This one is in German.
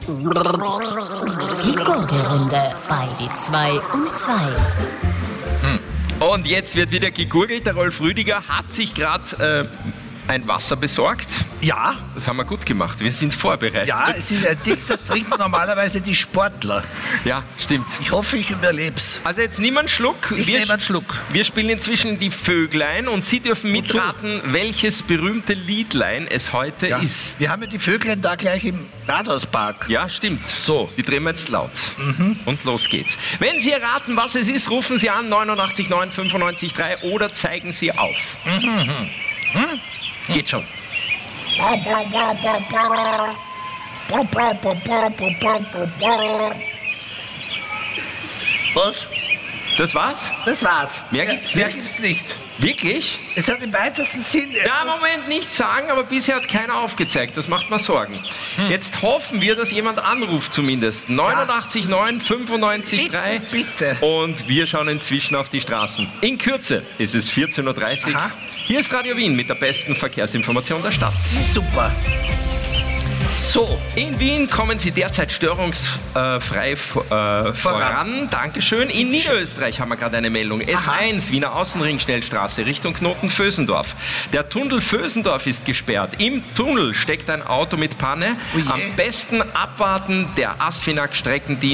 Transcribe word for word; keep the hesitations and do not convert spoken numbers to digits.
Die Gurgelrunde bei die zwei um zwei. Und jetzt wird wieder gegurgelt. Der Rolf Rüdiger hat sich gerade äh, ein Wasser besorgt. Ja. Das haben wir gut gemacht. Wir sind vorbereitet. Ja, es ist ein Ding, das trinken normalerweise die Sportler. Ja, stimmt. Ich hoffe, ich überleb's. Also jetzt nimm einen Schluck. Ich wir, nehme einen Schluck. Wir spielen inzwischen die Vöglein und Sie dürfen mitraten, welches berühmte Liedlein es heute Ja. ist. Wir haben ja die Vöglein da gleich im Rathauspark. Ja, stimmt. So. Die drehen wir jetzt laut. Und los geht's. Wenn Sie erraten, was es ist, rufen Sie an neunundachtzig neun fünfundneunzig drei oder zeigen Sie auf. Geht schon. Was? Das war's? Das war's. Mehr gibt's Mehr nicht. gibt's nicht. Wirklich? Es hat im weitesten Sinn Ja, etwas- Moment, nicht sagen, aber bisher hat keiner aufgezeigt. Das macht mir Sorgen. Jetzt hoffen wir, dass jemand anruft zumindest. neunundachtzig neun fünfundneunzig drei. Bitte, bitte. Und wir schauen inzwischen auf die Straßen. In Kürze ist es vierzehn Uhr dreißig. Aha. Hier ist Radio Wien mit der besten Verkehrsinformation der Stadt. Super. So, in Wien kommen Sie derzeit störungsfrei äh, voran. voran. Dankeschön. In Niederösterreich haben wir gerade eine Meldung. S eins, Wiener Außenring-Schnellstraße Richtung Knoten Vösendorf. Der Tunnel Vösendorf ist gesperrt. Im Tunnel steckt ein Auto mit Panne. Oh je. Am besten abwarten. Der Asfinag-Streckendienst